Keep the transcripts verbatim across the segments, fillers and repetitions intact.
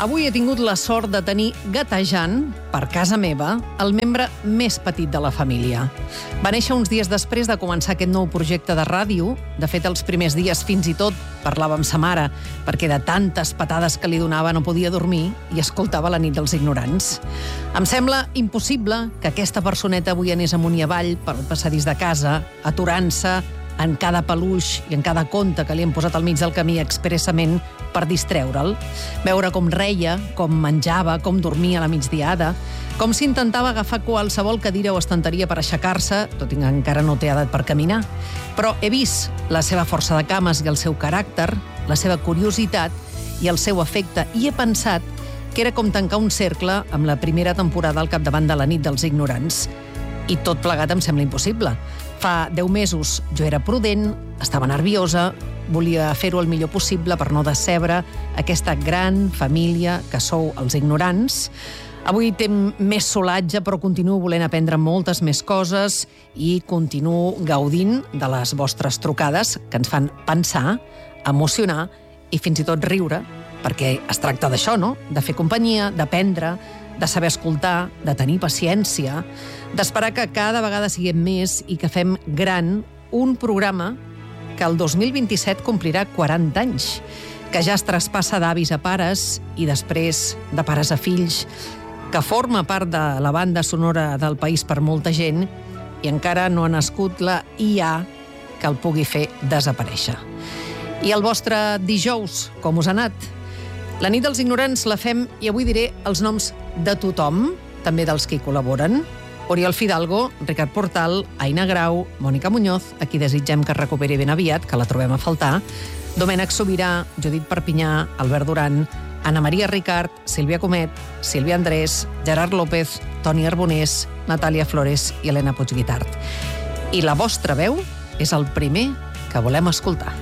Avui he tingut la sort de tenir gatejant, per casa meva, el membre més petit de la família. Va néixer uns dies després de començar aquest nou projecte de ràdio. De fet, els primers dies fins i tot parlava amb sa mare, perquè de tantes patades que li donava no podia dormir i escoltava La nit dels ignorants. Em sembla impossible que aquesta personeta avui anés amunt i avall pel passadís de casa, aturant-se en cada peluix i en cada conte que li hem posat al mig del camí expressament per distreure'l. Veure com reia, com menjava, com dormia a la migdiada, com s'intentava agafar qualsevol cadira o estanteria per aixecar-se, tot i que encara no té edat per caminar. Però he vist la seva força de cames i el seu caràcter, la seva curiositat i el seu afecte, i he pensat que era com tancar un cercle amb la primera temporada al capdavant de La nit dels ignorants. I tot plegat em sembla impossible. Fa deu mesos jo era prudent, estava nerviosa, volia fer-ho el millor possible per no decebre aquesta gran família que sou els ignorants. Avui té més solatge, però continuo volent aprendre moltes més coses i continuo gaudint de les vostres trucades que ens fan pensar, emocionar i fins i tot riure, perquè es tracta d'això, no? De fer companyia, d'aprendre, de saber escoltar, de tenir paciència, d'esperar que cada vegada siguem més i que fem gran un programa que el dos mil vint-i-set complirà quaranta anys, que ja es traspassa d'avis a pares i després de pares a fills, que forma part de la banda sonora del país per molta gent i encara no ha nascut la I A que el pugui fer desaparèixer. I el vostre dijous, com us ha anat? La nit dels ignorants la fem, i avui diré els noms de tothom, també dels que hi col·laboren. Oriol Fidalgo, Ricard Portal, Aina Grau, Mònica Muñoz, a qui desitgem que es recuperi ben aviat, que la trobem a faltar, Domènec Sobirà, Judit Perpinyà, Albert Duran, Anna Maria Ricard, Sílvia Comet, Sílvia Andrés, Gerard López, Toni Arbonés, Natàlia Flores i Helena Puigguitart. I la vostra veu és el primer que volem escoltar.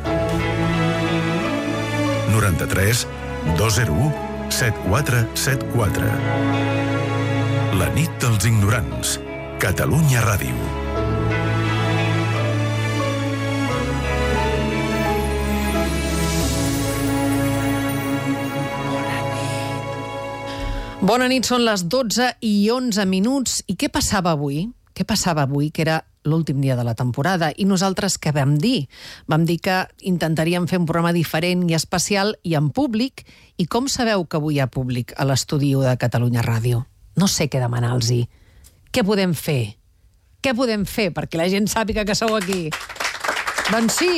noranta-tres dos zero u set quatre set quatre. La nit dels ignorants. Catalunya Ràdio. Bona nit, són les dotze i onze minuts. I què passava avui? Què passava avui, que era l'últim dia de la temporada? I nosaltres què vam dir? Vam dir que intentaríem fer un programa diferent i especial i en públic. I com sabeu que avui hi ha públic a l'estudi de Catalunya Ràdio? No sé què demanar-los-hi. Què podem fer? Què podem fer perquè la gent sàpiga que sou aquí? Doncs sí...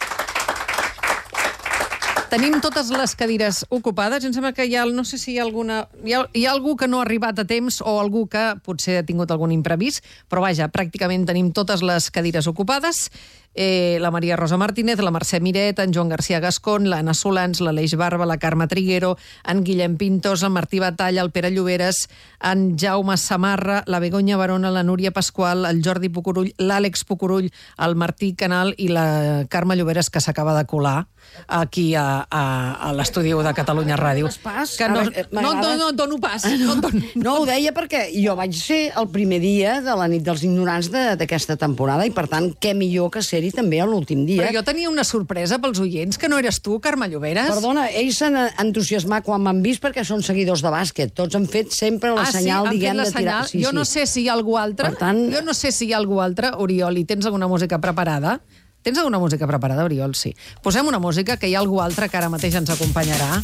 Tenim totes les cadires ocupades. Em sembla que hi ha, no sé si hi ha alguna... Hi ha, hi ha algú que no ha arribat a temps o algú que potser ha tingut algun imprevist, però vaja, pràcticament tenim totes les cadires ocupades. Eh, la Maria Rosa Martínez, la Mercè Miret, en Joan García Gascón, l'Anna Solans, l'Aleix Barba, la Carme Triguero, en Guillem Pintos, en Martí Batalla, el Pere Lloberes, en Jaume Samarra, la Begoña Barona, la Núria Pasqual, el Jordi Pucurull, l'Àlex Pucurull, el Martí Canal i la Carme Lloberes, que s'acaba de colar aquí a, a, a l'estudi de Catalunya Ràdio. Que no, no, no, no et dono pas. No, no, no ho deia perquè jo vaig ser el primer dia de la nit dels ignorants d'aquesta temporada i, per tant, què millor que ser-hi també a l'últim dia. Però jo tenia una sorpresa pels oients, que no eres tu, Carme Lloberes. Perdona, ells s'han entusiasmat quan m'han vist perquè són seguidors de bàsquet. Tots han fet sempre la ah, senyal, sí? diguem, la de tirar... Sí, jo no sé si hi ha algú altre. Per tant... Jo no sé si hi ha algú altre. Oriol, i tens alguna música preparada? Tens alguna música preparada, Oriol? Sí. Posem una música, que hi ha algú altre que ara mateix ens acompanyarà.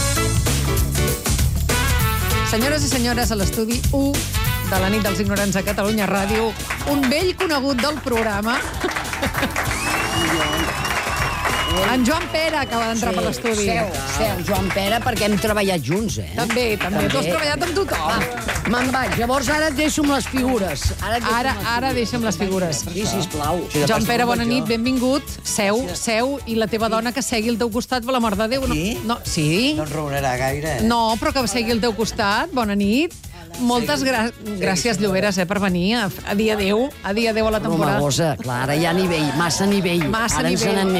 Senyores i senyores, a l'estudi u de la nit dels ignorants a Catalunya Ràdio, un vell conegut del programa... En Joan Pere acaba d'entrar sí, per l'estudi. Seu, seu, Joan Pere, perquè hem treballat junts, eh? També, també. Tu has treballat amb tothom. Me'n vaig. Llavors ara et deixo amb les figures. Ara, ara, ara deixa'm les figures. Sí, sisplau. Joan Pere, bona nit, benvingut. Seu, seu, i la teva dona que segui al teu costat, per l'amor de Déu. Aquí? No, sí? No enraonarà gaire. No, però que segui al teu costat. Bona nit. Moltes grà... gràcies, Lloberes, eh, per venir a, a dir adéu, a dir adéu a la temporada. Romagosa, clar, ara hi ha nivell, massa nivell. Massa ara nivell. Ara ens n'anem.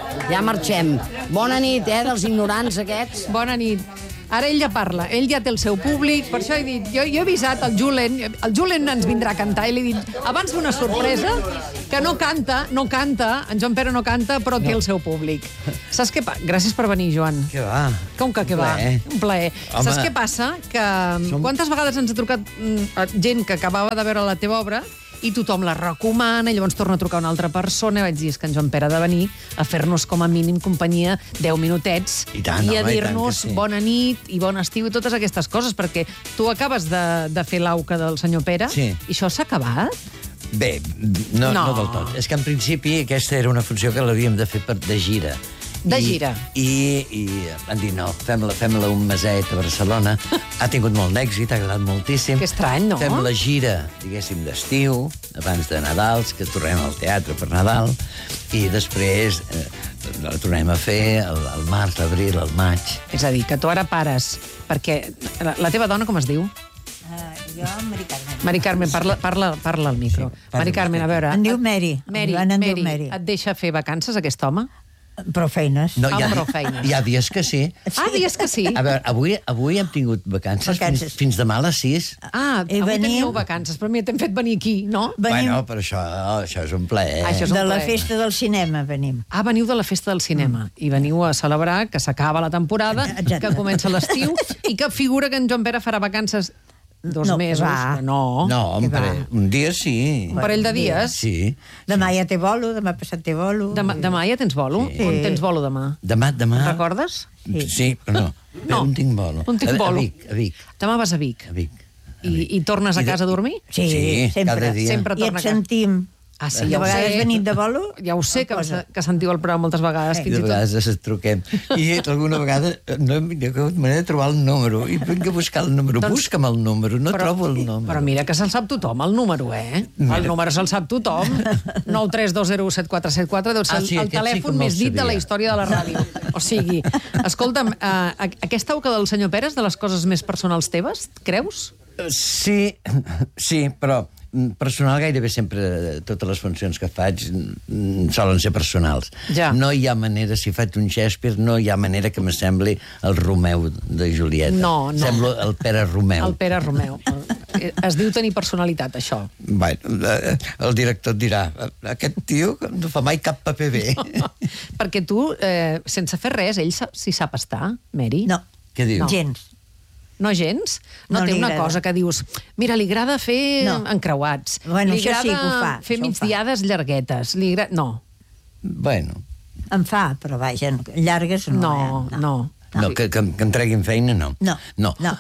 ja marxem. Bona nit, eh, dels ignorants aquests. Bona nit. Ara ell ja parla, ell ja té el seu públic, per això he dit, jo, jo he avisat el Julen, el Julen ens vindrà a cantar, i li he dit, abans fer una sorpresa, que no canta, no canta, en Joan Pere no canta, però té el seu públic. Saps què passa? Gràcies per venir, Joan. Què va? Com que què va? Un plaer. Home, Saps què passa? Que som... quantes vegades ens ha trucat mm, gent que acabava de veure la teva obra i tothom la recomana, i llavors torna a trucar una altra persona, i vaig dir, és que en Joan Pere ha de venir a fer-nos com a mínim companyia deu minutets I tant, i a home, i tant dir-nos que sí. bona nit i bon estiu i totes aquestes coses, perquè tu acabes de, de fer l'auca del senyor Pere Sí. i això s'ha acabat? Bé, no, No. no del tot. És que en principi aquesta era una funció que l'havíem de fer per, de gira. De I, gira. I, i van dir, no, fem-la fem un meset a Barcelona. Ha tingut molt d'èxit, ha agradat moltíssim. Que estrany, no? Fem la gira, diguéssim, d'estiu, abans de Nadals, que tornem al teatre per Nadal, i després eh, la tornem a fer al, al març, l'abril, al maig. És a dir, que tu ara pares, perquè la, la teva dona com es diu? Uh, jo, Mari Carmen. Mari Carmen, parla, parla, parla al micro. Sí, parla Mari Carmen, a veure... Em diu Mary. Mary, En Joan em diu Mary, Mary. et deixa fer vacances, aquest home? Prou feines. No, Ah, hi ha, prou feines. hi ha dies que sí. Ah, dies que sí. A veure, avui, avui hem tingut vacances, Vacances. Fins, fins demà a les sis. Ah, I avui venim- teníeu vacances, però mi t'hem fet venir aquí, no? Venim Bueno, però això, això és un plaer. Ah, això és un de la plaer. festa del cinema, venim. Ah, veniu de la festa del cinema i veniu a celebrar que s'acaba la temporada, Exacte. que comença l'estiu i que figura que en Joan Pere farà vacances dos No, mesos. va. Però no. No, Què hombre, va? un dia sí. Un parell de dies. Sí. Demà ja té bolo, demà passat té bolo. Demà, demà ja tens bolo? Sí. On tens bolo demà? Demà, demà... Recordes? Sí. Sí, però no. No. On tinc bolo? On tinc A- bolo? A Vic, a Vic. Demà vas a Vic. A Vic. I, i tornes a I de- casa a dormir? Sí, Sí, sempre. cada dia. Sempre I torna et a casa. sentim. Ah, sí, De ja ho vegades sé. venint de bolo... Ja ho sé, que, cosa. que sentiu el programa moltes vegades. Sí. Fins I i de tot. vegades ens truquem. I alguna vegada no hem tingut manera de trobar el número. I vinc a buscar el número. Doncs- Busca'm el número. No trobo el número. Però mira que se'l sap tothom, el número, eh? Mira. El número se'l sap tothom. nou tres dos zero set quatre set quatre deu ser Ah, sí, el aquest sí que telèfon me'l més dit de la sabia. història de la ràdio. O sigui, escolta'm, eh, aquesta auca del senyor Pere és de les coses més personals teves, creus? Sí, sí, però mm, personal gairebé sempre, totes les funcions que faig mm, solen ser personals. Ja. No hi ha manera, si faig un Shakespeare, no hi ha manera que m'assembli el Romeu de Julieta. No, no. Semblo el Pere Romeu. El Pere Romeu. Eh, Es diu tenir personalitat, això. Bueno, eh, el director et dirà, aquest tio no fa mai cap paper bé. Perquè tu, eh, sense fer res, ell sa- s'hi sap estar, Mary? No, Què dius? No. gens. No gens? No, No té li una agrada. cosa que dius... Mira, li agrada fer No. encreuats. Bueno, li això sí que ho agrada fa, fer això ho migdiades llarguetes. Li agra... No, Bueno, Em fa, però vaja, llargues no. no, eh? no. no, que, que, que em treguin feina, no. No, No. no.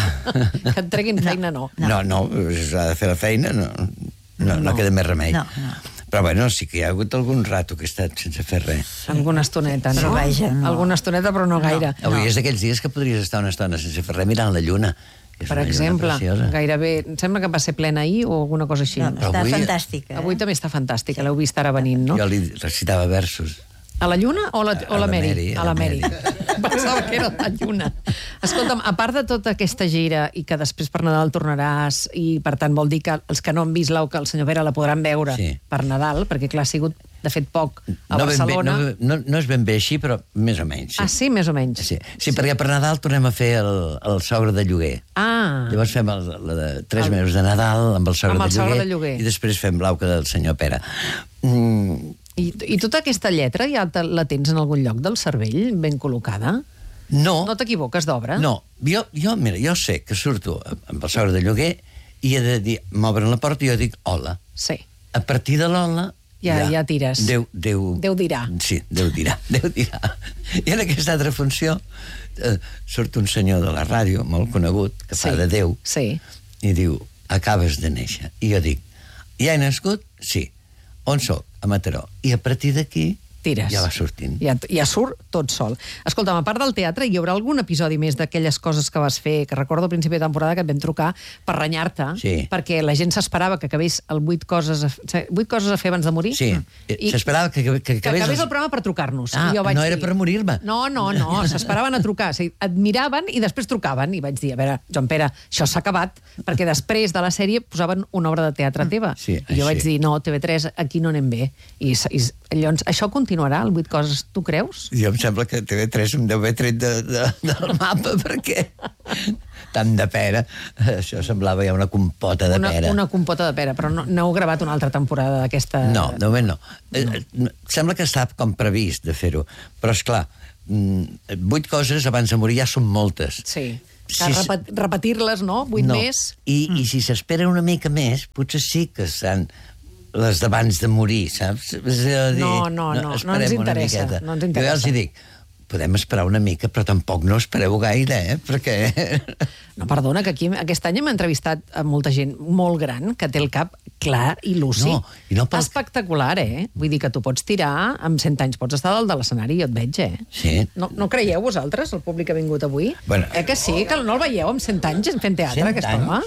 Que et treguin feina, no. No, no, s'ha de fer la feina, no, no, no queda més remei. No, no. Però bueno, sí que hi ha hagut algun rato que he estat sense fer res. Alguna estoneta, no? Però vaja, no. Alguna estoneta, però no gaire. Avui és d'aquells dies que podries estar una estona sense fer res mirant la lluna. que és Per una lluna exemple, preciosa. gairebé... Em sembla que va ser plena ahir o alguna cosa així. No, Però està avui- fantàstica. Avui també està fantàstica, l'heu vist ara venint, no? Jo li recitava versos. A la Lluna o la, o A la la Mary? Mary, A la Mary. Pensava que era la Lluna. Escolta'm, a part de tota aquesta gira i que després per Nadal tornaràs i, per tant, vol dir que els que no han vist l'auca el senyor Pere la podran veure Sí. per Nadal, perquè, clar, ha sigut, de fet, poc a no, ben bé, Barcelona. no, no, no és ben bé així, però més o menys. Sí. Ah, sí? Més o menys? Sí, sí, perquè per Nadal tornem a fer el, el sogre de lloguer. Ah, Llavors fem el, la de tres mesos de Nadal amb el sogre, Amb el de, sogre lloguer, de lloguer. i després fem l'auca del senyor Pere. Mm, I, i tota aquesta lletra ja te, la tens en algun lloc del cervell, ben col·locada? no, No t'equivoques d'obra? no. Jo, jo, mira, jo sé que surto amb el sogre de lloguer i he de dir, m'obren la porta i jo dic hola. Sí. A partir de l'hola... Ja- ja tires. Déu, Déu... Déu dirà. Sí, Déu dirà, Déu dirà. I en aquesta altra funció eh, surt un senyor de la ràdio, molt conegut, que Sí. fa de Déu, Sí. i diu, acabes de néixer. I jo dic, ja he nascut? Sí. On sóc? A Mataró. I a partir d'aquí Tires. ja va sortint. Ja, ja surt tot sol. Escolta'm, a part del teatre, hi haurà algun episodi més d'aquelles coses que vas fer, que recordo al principi de temporada que et vam trucar per renyar-te, Sí. perquè la gent s'esperava que acabés el vuit coses a, f- vuit coses a fer abans de morir. Sí. I, S'esperava que, que, que, que acabés el programa per trucar-nos. Ah, I jo vaig no era dir- per morir-me. No, no, no, s'esperaven a trucar. O sigui, et miraven i després trucaven. I vaig dir, a veure, Joan Pere, això s'ha acabat, perquè després de la sèrie posaven una obra de teatre teva. Sí, I jo així. vaig dir, no, T V tres, aquí no anem bé. I, s- i s- llavors, això continua continuarà, el vuit coses, tu creus? Jo em sembla que T V tres em deu haver tret de, de, del mapa, perquè tant de pera, això semblava ja una compota de una, pera. Una compota de pera, però no, no heu gravat una altra temporada d'aquesta... No, de moment no. no. Sembla que està com previst de fer-ho, però és clar, vuit coses abans de morir ja són moltes. Sí, que Si repet, repetir-les, no? Vuit no. més... I, mm. I si s'espera una mica més, potser sí que seran les d'abans de morir, saps? És a dir, No, no, no, no esperem ens una interessa, miqueta. no ens interessa. Jo ja els hi dic, podem esperar una mica, però tampoc no espereu gaire, eh? Perquè... No, perdona, que aquí aquest any hem entrevistat a molta gent molt gran que té el cap clar i lúcid. No, i no pel- Espectacular, eh? Vull dir que tu pots tirar, amb cent anys pots estar dalt de l'escenari, jo et veig, eh? Sí. No, no creieu vosaltres, el públic que ha vingut avui? Bueno. Eh que sí, que no el veieu amb cent anys fent teatre, cent aquest anys? home?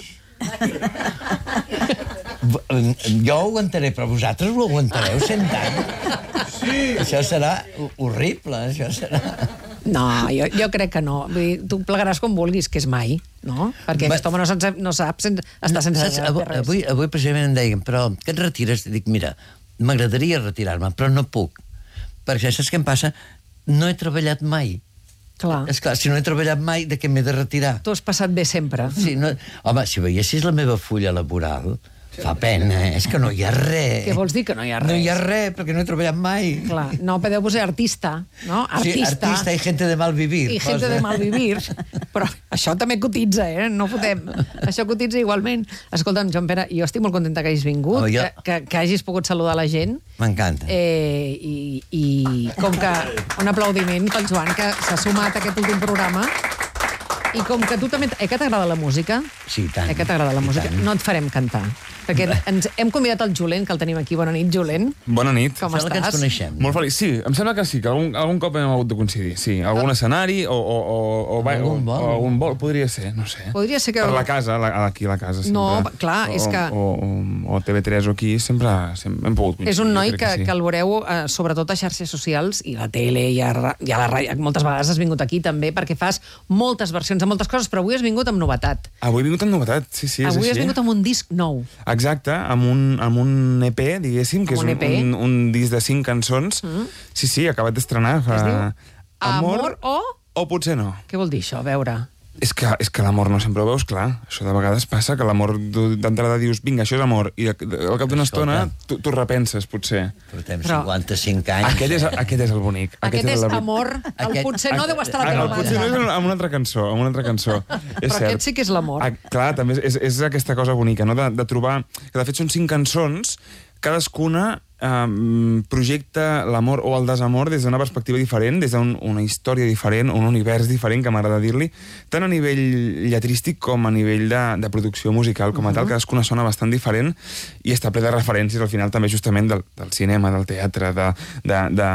Jo ho aguantaré, però vosaltres ho aguantareu cent anys? Sí. Això serà horrible, això serà... No, jo, jo crec que no. Vull dir, tu plegaràs com vulguis, que és mai, no? Perquè Va- aquest home no, sense, no sap sense, estar sense Saps, fer avui, res. avui, avui precisament em deien, però que et retires? Dic, mira, m'agradaria retirar-me, però no puc. Perquè saps què em passa? No he treballat mai. Clar, És clar, si no he treballat mai, de què m'he de retirar? tu has passat bé sempre. Sí, no... Home, si veiessis la meva fulla laboral, fa pena, eh? És que no hi ha res. Què vols dir que no hi ha res? No hi ha res, perquè no he treballat mai. Clar, no, podeu posar artista, no? Sí, Artista. artista i gente de mal vivir. I gente posa. de mal vivir. Però això també cotitza, eh? No fotem. Això cotitza igualment. Escolta'm, Joan Pere, jo estic molt contenta que hagis vingut, Oh, jo- que, que, que hagis pogut saludar la gent. M'encanta. Eh, i, I com que... Un aplaudiment pel Joan, que s'ha sumat a aquest últim programa. I com que tu també... Eh, que t'agrada la música? Sí, i tant. Eh, que t'agrada la I música? tant. No et farem cantar. Perquè ens hem convidat el Julent, que el tenim aquí. Bona nit, Julent. Bona nit. Com Sembla que ens estàs? coneixem. Molt feliç. Sí, em sembla que sí, que algun, algun cop hem hagut de coincidir. Sí, algun escenari o, o, o, o, va- Algun o, vol. o algun vol, podria ser, no sé. Podria ser que- Per la casa, la, aquí a la casa. No, sempre. clar, o, és que- O, o, o T V tres o aquí, sempre, sempre hem pogut coincidir. És un noi jo que, crec que, sí. el veureu, eh, sobretot a xarxes socials i a la tele i a, ra- i a la ràdio. Moltes vegades has vingut aquí també perquè fas moltes versions de moltes coses, però avui has vingut amb novetat. Avui he vingut amb novetat, sí, sí, és avui així. has vingut amb un disc nou. Exacte, amb un, amb un E P, diguéssim, que Amb un és E P. un, un, un disc de cinc cançons. Mm. Sí, sí, acabat d'estrenar. Es diu Amor, Amor o... o potser no. Què vol dir això? A veure... És que, és que l'amor no sempre ho veus clar. Això de vegades passa, que l'amor tu d'entrada dius, vinga, això és amor, i al cap d'una estona tu, tu repenses, potser. Portem Però- cinquanta-cinc anys. Aquest és, aquest és el bonic. Aquest, és la- amor, el Aquest- potser no deu estar a la Ah, teva el potser no és banda. amb una altra cançó, amb una altra cançó. És Però cert. aquest sí que és l'amor. Ah, clar, també és, és aquesta cosa bonica, no? de, de trobar... Que de fet són cinc cançons, cadascuna eh, projecta l'amor o el desamor des d'una perspectiva diferent, des d'una història diferent, un univers diferent, que m'agrada dir-li, tant a nivell lletrístic com a nivell de, de producció musical com a tal. Cadascuna sona bastant diferent i està ple de referències al final també justament del, del cinema, del teatre, de, de, de,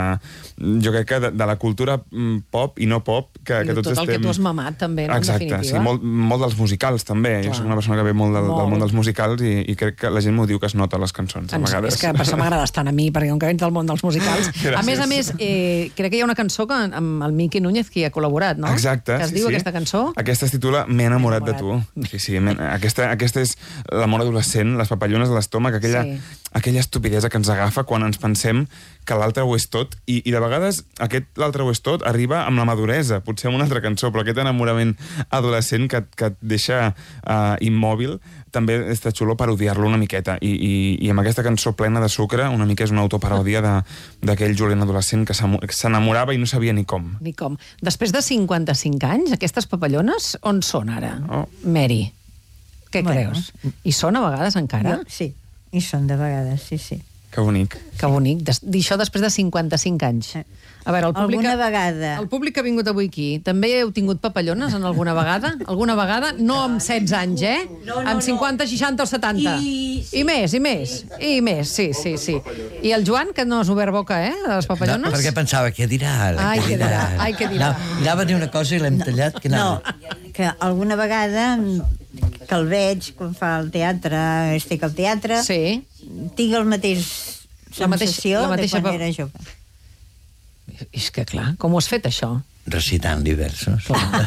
jo crec que de, de la cultura mm, pop i no pop que, I que tots tot el estem... que tu has mamat, també, no? En Exacte, definitiva. sí, molt, molt dels musicals, també. Clar. Jo soc una persona que ve molt del, Molt. del món dels musicals i, i crec que la gent m'ho diu que es nota a les cançons, a Ens, vegades. és que per això m'agrades tant a mi, perquè com que vens del món dels musicals... Gràcies. A més a més, eh, crec que hi ha una cançó que, amb el Miqui Núñez que hi ha col·laborat, no? Exacte, Que es sí, diu sí. aquesta cançó? Aquesta es titula M'he enamorat, de tu. enamorat. Sí, sí, m'he- aquesta, aquesta és l'amor adolescent, les papallones a l'estómac, aquella, Sí. aquella estupidesa que ens agafa quan ens pensem que l'altre ho és tot, i, i de vegades aquest l'altre ho és tot arriba amb la maduresa, potser amb una altra cançó, però aquest enamorament adolescent que, et- que et deixa uh, immòbil, també està xulo parodiar-lo una miqueta, I, i, i amb aquesta cançó plena de sucre, una mica és una autoparòdia de- d'aquell Julien adolescent que s'amo- que s'enamorava i no sabia ni com. Ni com. Després de cinquanta-cinc anys, aquestes papallones on són ara? Oh. Mary, què Bueno. creus? I són a vegades encara? Jo, sí, i són de vegades, sí, sí. Que bonic. Que bonic. Des, dir això després de cinquanta-cinc anys. Eh. A veure, el públic... Alguna que- vegada. El públic que ha vingut avui aquí, també heu tingut papallones en alguna vegada? Alguna vegada? No amb setze anys, eh? No, no, amb cinquanta, seixanta o setanta. I- I més, i més. I més, sí, sí, sí. I el Joan, que no has obert boca, eh, de les papallones? No, perquè pensava, què dirà ara? Ai, què dirà, ai, què dirà. Anava, anava a dir una cosa i l'hem tallat. Que No, anava? que alguna vegada que el veig quan fa el teatre, estic al teatre, Sí. tinc el mateix La mateixa- sensació la mateixa de quan pa- era jove. És que, clar, com ho has fet, això? Recitant-li versos.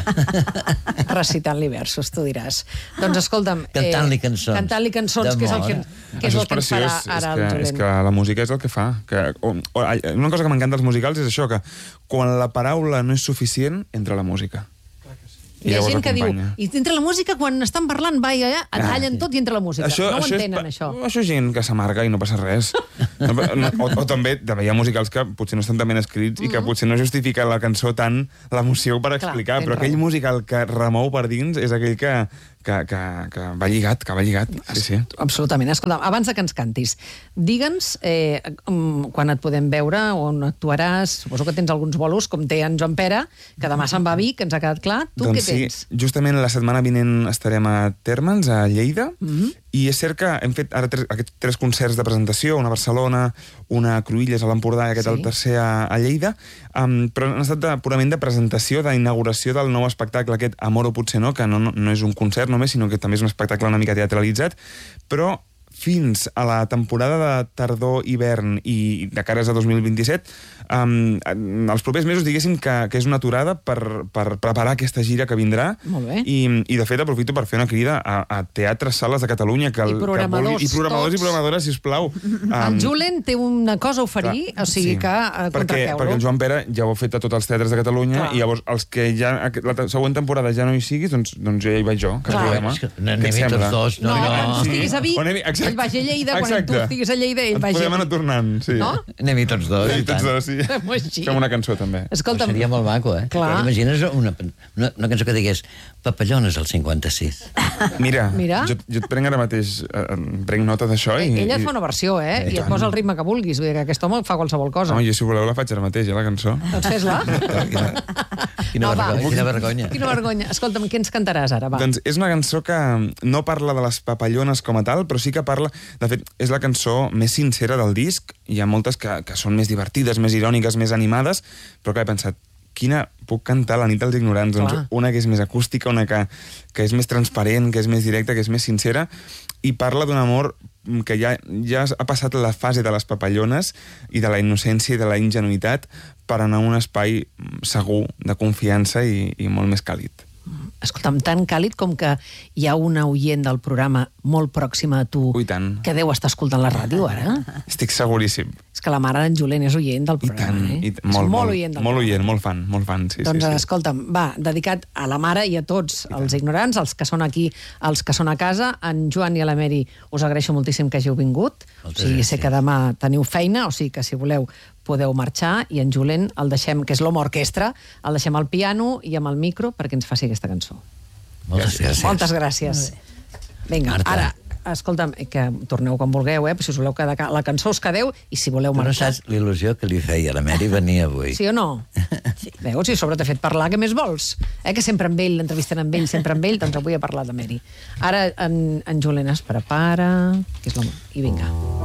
Recitant-li versos, tu diràs. Doncs escolta'm... Cantant-li cançons. Cantant-li cançons, que és el que, que, és el que ens farà ara el Jolent. És que la música és el que fa. Que, o, o, una cosa que m'encanta dels musicals és això, que quan la paraula no és suficient, entra la música. Hi ha gent que diu, i entra la música, quan estan parlant, va, ja, ja, tallen tot i entra la música. Això, no ho això entenen, és, això. Això és gent que s'amarga i no passa res. No, no, o, o també, també hi ha musicals que potser no estan tan ben escrits mm -hmm. i que potser no justifica la cançó tant l'emoció per explicar, Clar, però aquell raó. musical que remou per dins és aquell que, que, que, que va lligat, que va lligat. Sí, sí. Absolutament. Escolta, abans de que ens cantis, digue'ns eh, quan et podem veure, on actuaràs. Suposo que tens alguns bolos, com té en Joan Pere, que demà se'n va a Vic, que ens ha quedat clar. Tu doncs què tens? Sí, justament la setmana vinent estarem a Térmens, a Lleida, mm-hmm. i és cert que hem fet ara tres, aquests tres concerts de presentació, una a Barcelona, una a Cruïlles, a l'Empordà, i aquest sí. el tercer a, a Lleida, um, però han estat de, purament de presentació, d'inauguració del nou espectacle, aquest Amor o potser no, que no, no, no és un concert només, sinó que també és un espectacle una mica teatralitzat, però fins a la temporada de tardor-hivern i de cares a dos mil vint-i-set, um, els propers mesos diguéssim que, que és una aturada per, per preparar aquesta gira que vindrà. Molt bé. I, i de fet aprofito per fer una crida a, a teatres, sales de Catalunya que, el, I programadors, que vulgui, i programadors tots. i programadores, sisplau. Um, el Julen té una cosa a oferir, clar, o sigui sí. que uh, perquè, perquè el Joan Pere ja ho ha fet a tots els teatres de Catalunya, clar. I llavors els que ja la següent temporada ja no hi siguis, doncs, doncs ja hi vaig jo. Que problema. Anem-hi tots dos. No, no, no. Quan sí. estiguis a Vic, ell vagi a Lleida, quan tu estiguis a Lleida, ell vagi a Vic. Podem anar tornant, sí. No? Anem-hi tots dos. Anem-hi tots dos, sí. Fem una cançó, també. Escolta'm. Seria molt maco, eh? Clar. Imagines una, una, una cançó que digués Papallones al cinquanta-sis. Mira, Mira. Jo, jo et prenc ara mateix, eh, prenc nota d'això i... Ella et fa una versió, eh? Eh, I et posa el ritme que vulguis. Vull dir que aquest home fa qualsevol cosa. Home, jo si voleu la faig ara mateix, eh, la cançó. Doncs fes-la. Quina, No, va. vergonya, quina vergonya. Quina vergonya. Escolta'm, què ens cantaràs ara, va? Doncs és una cançó que no parla de les papallones com a tal, però sí que parla... De fet, és la cançó més sincera del disc. Hi ha moltes que, que són més divertides, més iròniques, més animades, però que he pensat, quina puc cantar la nit dels ignorants? Doncs una que és més acústica, una que, que és més transparent, que és més directa, que és més sincera, i parla d'un amor que ja, ja ha passat la fase de les papallones i de la innocència i de la ingenuïtat per anar a un espai segur, de confiança i, i molt més càlid. Escolta'm, tan càlid com que hi ha una oient del programa molt pròxima a tu Ui, tant. que deu estar escoltant la ràdio, ara. Estic seguríssim. És que la mare d'en Julen és oient del I programa, tant, eh? i tant. Molt, és molt molt oient del molt programa. oient, molt fan, molt fan, sí, doncs sí, sí. escolta'm, va, dedicat a la mare i a tots els ignorants, els que són aquí, els que són a casa. En Joan i a la Mary us agraeixo moltíssim que hàgiu vingut. Moltes o sigui, gràcies. sé que demà teniu feina, o sigui que si voleu podeu marxar, i en Julen el deixem, que és l'home orquestra, el deixem al piano i amb el micro perquè ens faci aquesta cançó. Moltes gràcies. Moltes gràcies. Vinga, Marta. ara, escolta'm, que torneu quan vulgueu, eh? Si us voleu quedar la cançó us quedeu, i si voleu Tu no marxar... saps l'il·lusió que li feia a la Mary venir avui. Sí o no? Sí. Veus? I a sobre t'he fet parlar, què més vols? Eh, que sempre amb ell, l'entrevisten amb ell, sempre amb ell, doncs avui he parlat de Mary. Ara en, en Julen es prepara... Que és l'home. I vinga.